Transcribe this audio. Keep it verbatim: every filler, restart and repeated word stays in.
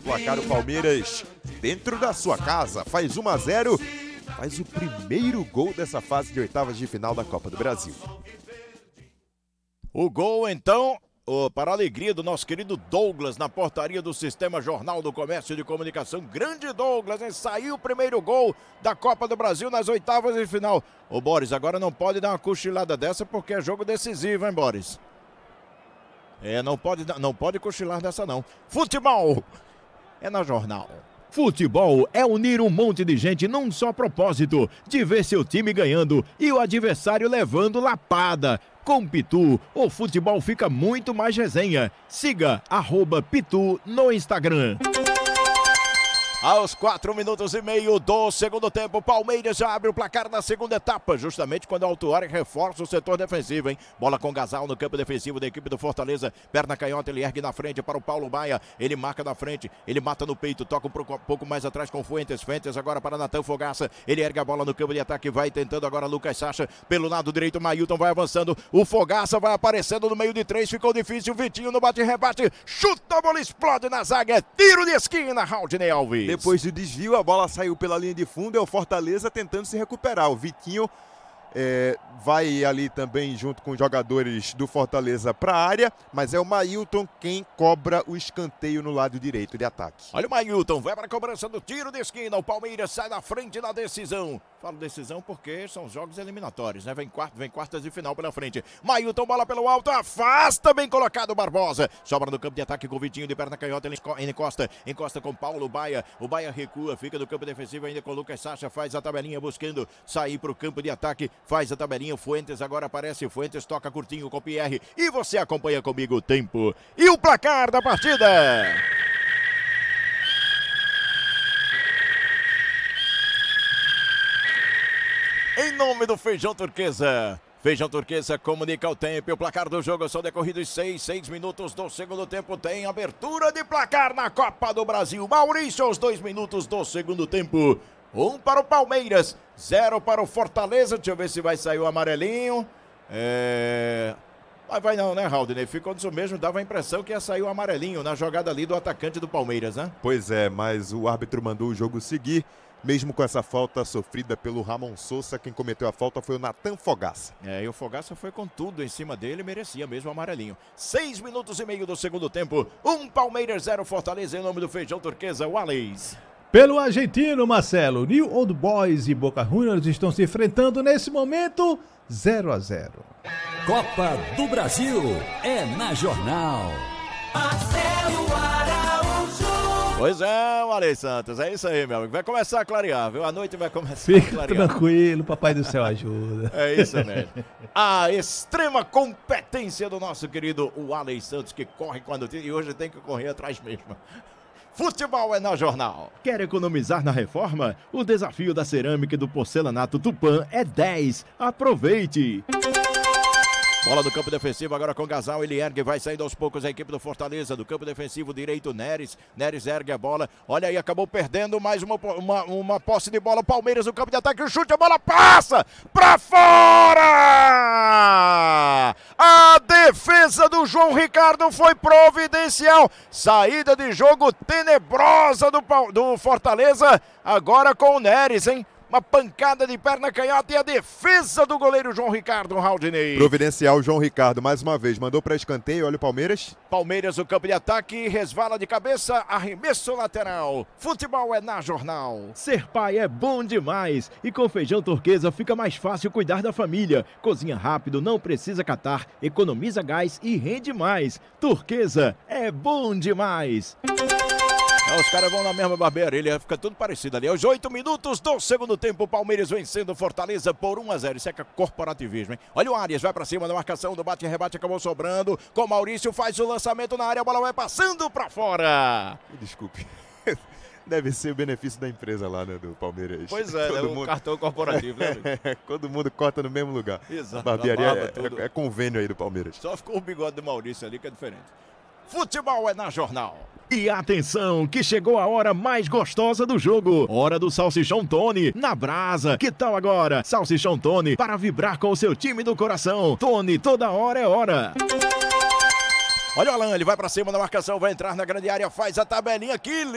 placar o Palmeiras dentro da sua casa. Faz um a zero, faz o primeiro gol dessa fase de oitavas de final da Copa do Brasil. O gol, então, oh, para a alegria do nosso querido Douglas, na portaria do Sistema Jornal do Comércio de Comunicação. Grande Douglas, hein? Saiu o primeiro gol da Copa do Brasil nas oitavas de final. Ô, Boris, agora não pode dar uma cochilada dessa porque é jogo decisivo, hein, Boris? É, não pode, não pode cochilar dessa, não. Futebol é na Jornal. Futebol é unir um monte de gente num só propósito, de ver seu time ganhando e o adversário levando lapada. Com Pitu, o futebol fica muito mais resenha. Siga arroba Pitu no Instagram. Aos quatro minutos e meio do segundo tempo, Palmeiras já abre o placar na segunda etapa, justamente quando a Autuori reforça o setor defensivo, hein? Bola com Gasal no campo defensivo da equipe do Fortaleza, perna canhota, ele ergue na frente para o Paulo Baia, ele marca na frente, ele mata no peito, toca um pouco mais atrás com Fuentes, Fuentes agora para Natan Fogaça, ele ergue a bola no campo de ataque, vai tentando agora Lucas Sacha, pelo lado direito, Mailton vai avançando, o Fogaça vai aparecendo no meio de três, ficou difícil, Vitinho no bate-rebate, chuta, a bola explode na zaga, é tiro de esquina, Raudinei Alves. Depois do desvio, a bola saiu pela linha de fundo, é o Fortaleza tentando se recuperar. O Vitinho é, vai ali também junto com os jogadores do Fortaleza para a área, mas é o Mailton quem cobra o escanteio no lado direito de ataque. Olha o Mailton, vai para a cobrança do tiro de esquina, o Palmeiras sai na frente na decisão. Falo decisão porque são jogos eliminatórios, né? Vem, quarto, vem quartas de final pela frente. Mailton, bola pelo alto, afasta, bem colocado o Barbosa. Sobra no campo de ataque com o Vitinho de perna canhota, ele encosta, encosta com Paulo Baia. O Baia recua, fica no campo defensivo ainda com o Lucas Sacha, faz a tabelinha buscando sair para o campo de ataque, faz a tabelinha, Fuentes agora aparece, Fuentes toca curtinho com o Pierre. E você acompanha comigo o tempo e o placar da partida. Em nome do Feijão Turquesa. Feijão Turquesa comunica o tempo e o placar do jogo. São decorridos seis, seis minutos do segundo tempo. Tem abertura de placar na Copa do Brasil. Maurício, aos dois minutos do segundo tempo. Um para o Palmeiras, zero para o Fortaleza. Deixa eu ver se vai sair o amarelinho. É... Mas vai não, né, Raudinei? Ficou disso mesmo, dava a impressão que ia sair o amarelinho na jogada ali do atacante do Palmeiras, né? Pois é, mas o árbitro mandou o jogo seguir. Mesmo com essa falta sofrida pelo Ramon Sousa, quem cometeu a falta foi o Natan Fogaça. É, e o Fogaça foi com tudo em cima dele, merecia mesmo o amarelinho. Seis minutos e meio do segundo tempo, um Palmeiras, zero Fortaleza, em nome do Feijão Turquesa, Wallace. Pelo argentino, Marcelo, New Old Boys e Boca Juniors estão se enfrentando nesse momento, zero a zero. Copa do Brasil é na Jornal. Marcelo Araújo. Pois é, Marei Santos, é isso aí, meu amigo. Vai começar a clarear, viu? A noite vai começar Fica a clarear. tranquilo, papai do céu ajuda. É isso mesmo. A extrema competência do nosso querido Wallace Santos, que corre quando tem e hoje tem que correr atrás mesmo. Futebol é na Jornal. Quer economizar na reforma? O desafio da cerâmica e do porcelanato Tupã é dez. Aproveite! Bola do campo defensivo agora com Gasal, ele ergue, vai saindo aos poucos a equipe do Fortaleza, do campo defensivo direito, Neres, Neres ergue a bola, olha aí, acabou perdendo mais uma, uma, uma posse de bola, Palmeiras no campo de ataque, o chute, a bola passa pra fora! A defesa do João Ricardo foi providencial, saída de jogo tenebrosa do, do Fortaleza, agora com o Neres, hein? Uma pancada de perna canhota e a defesa do goleiro João Ricardo, Raudinei. Providencial João Ricardo, mais uma vez, mandou para escanteio, olha o Palmeiras. Palmeiras, o campo de ataque, resvala de cabeça, arremesso lateral. Futebol é na Jornal. Ser pai é bom demais e com Feijão Turquesa fica mais fácil cuidar da família. Cozinha rápido, não precisa catar, economiza gás e rende mais. Turquesa é bom demais. É, os caras vão na mesma barbearia, fica tudo parecido ali. Aos oito minutos do segundo tempo, o Palmeiras vencendo Fortaleza por um a zero. Isso é corporativismo, hein? Olha o Arias, vai pra cima da marcação do bate e rebate, acabou sobrando. Com o Maurício, faz o lançamento na área, a bola vai passando pra fora. Desculpe. Deve ser o benefício da empresa lá, né, do Palmeiras. Pois é, né, mundo... o cartão corporativo, né? Todo mundo corta no mesmo lugar. Exato. Barbearia é, é, é convênio aí do Palmeiras. Só ficou o bigode do Maurício ali, que é diferente. Futebol é na Jornal. E atenção, que chegou a hora mais gostosa do jogo. Hora do Salsichão Tony, na brasa. Que tal agora? Salsichão Tony, para vibrar com o seu time do coração. Tony, toda hora é hora. Olha o Alan, ele vai pra cima da marcação, vai entrar na grande área, faz a tabelinha aqui.